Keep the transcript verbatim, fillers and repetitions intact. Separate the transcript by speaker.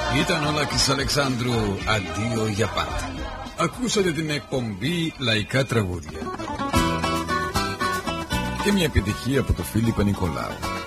Speaker 1: Ήταν ο Λάκης Αλεξάνδρου, αντίο για πάντα. Ακούσατε την εκπομπή Λαϊκά Τραγούδια και μια επιτυχία από το Φίλιππα Νικολάου.